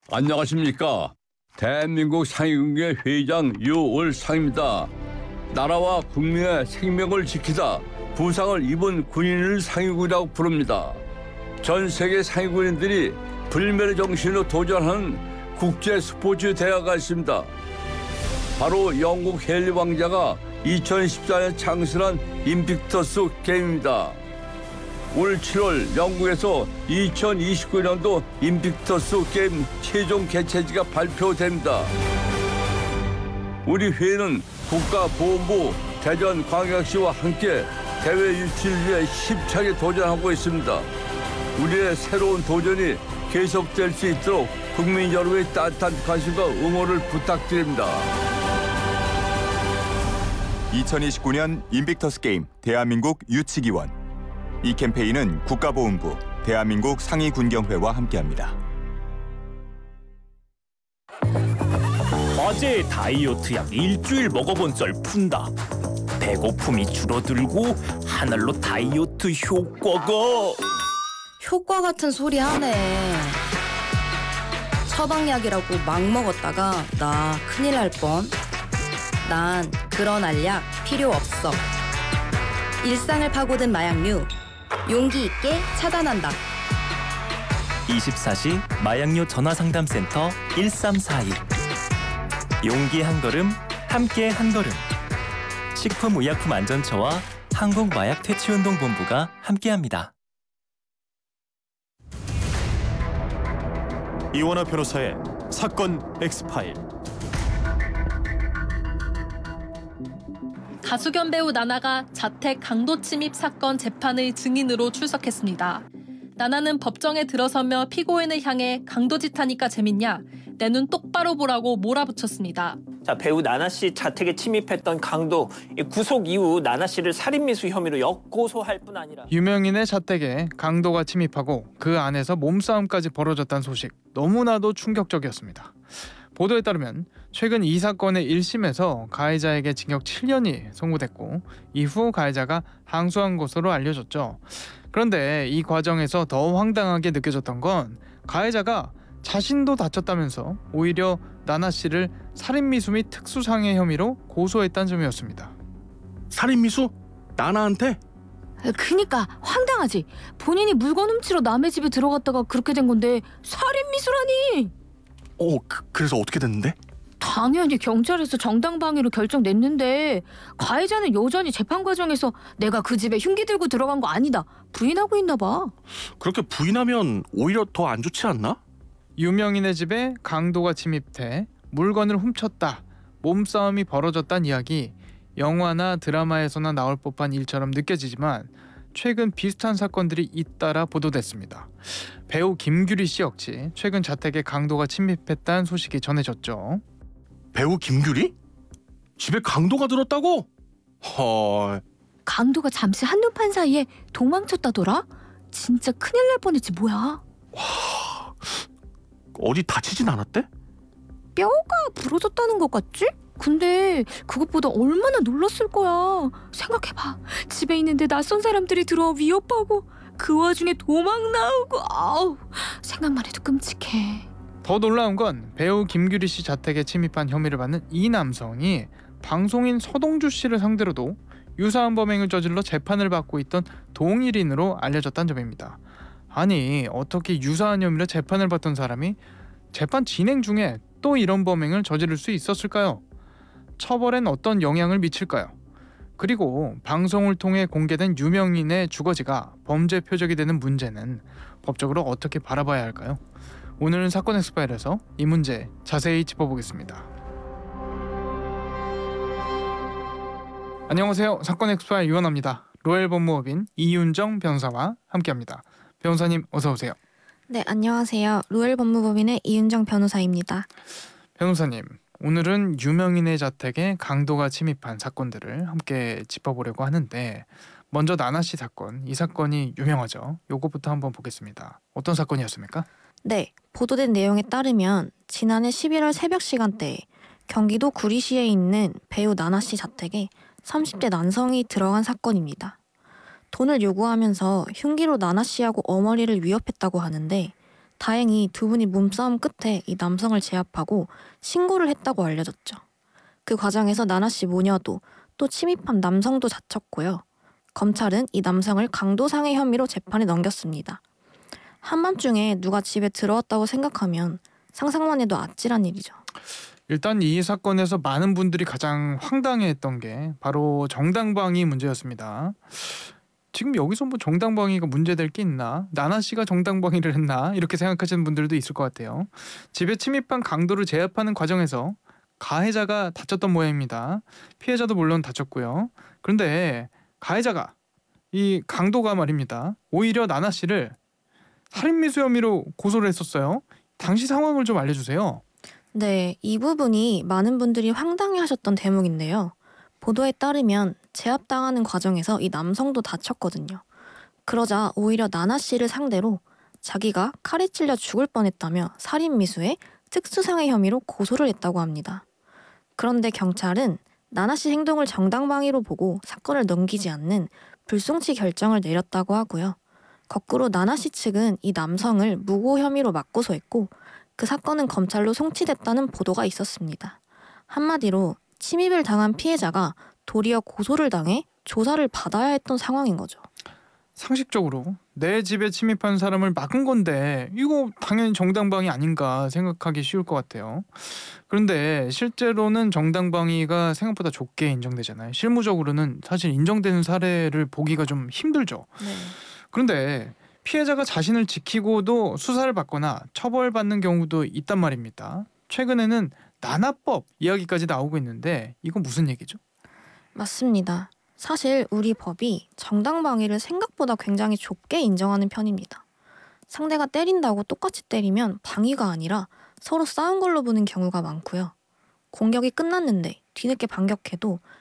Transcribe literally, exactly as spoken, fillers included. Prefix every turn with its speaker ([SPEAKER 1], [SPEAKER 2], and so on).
[SPEAKER 1] 안녕하십니까. 대한민국 상위군계 회장 유월상입니다. 나라와 국민의 생명을 지키다 부상을 입은 군인을 상위군이라고 부릅니다. 전 세계 상위군인들이 불멸의 정신으로 도전하는 국제 스포츠 대회가 있습니다. 바로 영국 헨리 왕자가 이천십사 년 창설한 인빅터스 게임입니다. 올 칠월 영국에서 이천이십구 년도 인빅터스 게임 최종 개최지가 발표됩니다. 우리 회는 국가보훈부 대전광역시와 함께 대회 유치를 위해 힘차게 도전하고 있습니다. 우리의 새로운 도전이 계속될 수 있도록 국민 여러분의 따뜻한 관심과 응원을 부탁드립니다.
[SPEAKER 2] 이천이십구 년 인빅터스 게임 대한민국 유치기원. 이 캠페인은 국가보훈부, 대한민국 상위군경회와 함께합니다.
[SPEAKER 3] 어제 다이어트 약 일주일 먹어본 썰 푼다. 배고픔이 줄어들고 하늘로 다이어트 효과가.
[SPEAKER 4] 효과 같은 소리 하네. 처방약이라고 막 먹었다가 나 큰일 날 뻔. 난 그런 알약 필요 없어. 일상을 파고든 마약류 용기 있게 차단한다.
[SPEAKER 3] 이십사 시 마약류 전화상담센터 일삼사이. 용기 한 걸음, 함께 한 걸음. 식품의약품안전처와 한국마약퇴치운동본부가 함께합니다.
[SPEAKER 5] 이원화 변호사의 사건 엑스파일.
[SPEAKER 6] 가수겸 배우 나나가 자택 강도 침입 사건 재판의 증인으로 출석했습니다. 나나는 법정에 들어서며 피고인을 향해 강도짓하니까 재밌냐? 내 눈 똑바로 보라고 몰아붙였습니다.
[SPEAKER 7] 자, 배우 나나 씨 자택에 침입했던 강도, 구속 이후 나나 씨를 살인미수 혐의로 역고소할 뿐 아니라
[SPEAKER 8] 유명인의 자택에 강도가 침입하고 그 안에서 몸싸움까지 벌어졌다는 소식, 너무나도 충격적이었습니다. 보도에 따르면 최근 이 사건의 일 심에서 가해자에게 징역 칠 년이 선고됐고 이후 가해자가 항소한 것으로 알려졌죠. 그런데 이 과정에서 더 황당하게 느껴졌던 건 가해자가 자신도 다쳤다면서 오히려 나나 씨를 살인미수 및 특수상해 혐의로 고소했다는 점이었습니다.
[SPEAKER 5] 살인미수? 나나한테?
[SPEAKER 9] 그니까 황당하지. 본인이 물건 훔치러 남의 집에 들어갔다가 그렇게 된 건데 살인미수라니.
[SPEAKER 5] 어, 그, 그래서 어떻게 됐는데?
[SPEAKER 9] 당연히 경찰에서 정당방위로 결정 냈는데 가해자는 여전히 재판 과정에서 내가 그 집에 흉기 들고 들어간 거 아니다 부인하고 있나 봐.
[SPEAKER 5] 그렇게 부인하면 오히려 더 안 좋지 않나?
[SPEAKER 8] 유명인의 집에 강도가 침입해 물건을 훔쳤다, 몸싸움이 벌어졌다는 이야기, 영화나 드라마에서나 나올 법한 일처럼 느껴지지만 최근 비슷한 사건들이 잇따라 보도됐습니다. 배우 김규리 씨 역시 최근 자택에 강도가 침입했다는 소식이 전해졌죠.
[SPEAKER 5] 배우 김규리? 집에 강도가 들었다고? 헐.
[SPEAKER 9] 강도가 잠시 한눈 판 사이에 도망쳤다더라? 진짜 큰일 날 뻔했지 뭐야.
[SPEAKER 5] 와, 어디 다치진 않았대?
[SPEAKER 9] 뼈가 부러졌다는 것 같지? 근데 그것보다 얼마나 놀랐을 거야. 생각해봐. 집에 있는데 낯선 사람들이 들어와 위협하고 그 와중에 도망 나오고. 아우, 생각만 해도 끔찍해.
[SPEAKER 8] 더 놀라운 건 배우 김규리 씨 자택에 침입한 혐의를 받는 이 남성이 방송인 서동주 씨를 상대로도 유사한 범행을 저질러 재판을 받고 있던 동일인으로 알려졌다는 점입니다. 아니, 어떻게 유사한 혐의로 재판을 받던 사람이 재판 진행 중에 또 이런 범행을 저지를 수 있었을까요? 처벌엔 어떤 영향을 미칠까요? 그리고 방송을 통해 공개된 유명인의 주거지가 범죄 표적이 되는 문제는 법적으로 어떻게 바라봐야 할까요? 오늘은 사건 엑스파일에서 이 문제 자세히 짚어보겠습니다. 안녕하세요. 사건 엑스파일 유원합니다. 로엘 법무법인 이윤정 변호사와 함께합니다. 변호사님 어서 오세요.
[SPEAKER 10] 네, 안녕하세요. 로엘 법무법인의 이윤정 변호사입니다.
[SPEAKER 8] 변호사님, 오늘은 유명인의 자택에 강도가 침입한 사건들을 함께 짚어보려고 하는데 먼저 나나 씨 사건, 이 사건이 유명하죠. 요것부터 한번 보겠습니다. 어떤 사건이었습니까?
[SPEAKER 10] 네, 보도된 내용에 따르면 지난해 십일월 새벽 시간대에 경기도 구리시에 있는 배우 나나 씨 자택에 삼십 대 남성이 들어간 사건입니다. 돈을 요구하면서 흉기로 나나 씨하고 어머니를 위협했다고 하는데 다행히 두 분이 몸싸움 끝에 이 남성을 제압하고 신고를 했다고 알려졌죠. 그 과정에서 나나씨 모녀도 또 침입한 남성도 다쳤고요. 검찰은 이 남성을 강도상해 혐의로 재판에 넘겼습니다. 한밤중에 누가 집에 들어왔다고 생각하면 상상만 해도 아찔한 일이죠.
[SPEAKER 8] 일단 이 사건에서 많은 분들이 가장 황당해했던 게 바로 정당방위 문제였습니다. 지금 여기서 뭐 정당방위가 문제될 게 있나? 나나 씨가 정당방위를 했나? 이렇게 생각하시는 분들도 있을 것 같아요. 집에 침입한 강도를 제압하는 과정에서 가해자가 다쳤던 모양입니다. 피해자도 물론 다쳤고요. 그런데 가해자가 이 강도가 말입니다. 오히려 나나 씨를 살인미수 혐의로 고소를 했었어요. 당시 상황을 좀 알려주세요.
[SPEAKER 10] 네, 이 부분이 많은 분들이 황당해하셨던 대목인데요. 보도에 따르면 제압당하는 과정에서 이 남성도 다쳤거든요. 그러자 오히려 나나 씨를 상대로 자기가 칼에 찔려 죽을 뻔했다며 살인미수에 특수상해 혐의로 고소를 했다고 합니다. 그런데 경찰은 나나 씨 행동을 정당방위로 보고 사건을 넘기지 않는 불송치 결정을 내렸다고 하고요. 거꾸로 나나 씨 측은 이 남성을 무고 혐의로 맞고소했고 그 사건은 검찰로 송치됐다는 보도가 있었습니다. 한마디로 침입을 당한 피해자가 도리어 고소를 당해 조사를 받아야 했던 상황인 거죠.
[SPEAKER 8] 상식적으로 내 집에 침입한 사람을 막은 건데 이거 당연히 정당방위 아닌가 생각하기 쉬울 것 같아요. 그런데 실제로는 정당방위가 생각보다 좁게 인정되잖아요. 실무적으로는 사실 인정되는 사례를 보기가 좀 힘들죠.
[SPEAKER 10] 네.
[SPEAKER 8] 그런데 피해자가 자신을 지키고도 수사를 받거나 처벌받는 경우도 있단 말입니다. 최근에는 나나법 이야기까지 나오고 있는데 이건 무슨 얘기죠?
[SPEAKER 10] 맞습니다. 사실 우리 법이 정당방위를 생각보다 굉장히 좁게 인정하는 편입니다. 상대가 때린다고 똑같이 때리면 방위가 아니라 서로 싸운 걸로 보는 경우가 많고요. 공격이 끝났는데 뒤늦게 반격해도